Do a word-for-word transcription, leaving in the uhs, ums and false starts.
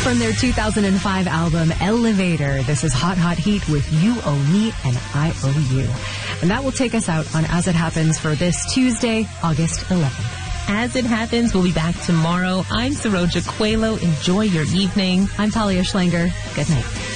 from their two thousand five album, Elevator. This is Hot Hot Heat with You Owe Me and I Owe You. And that will take us out on As It Happens for this Tuesday, August eleventh. As It Happens, we'll be back tomorrow. I'm Saroja Coelho. Enjoy your evening. I'm Talia Schlanger. Good night.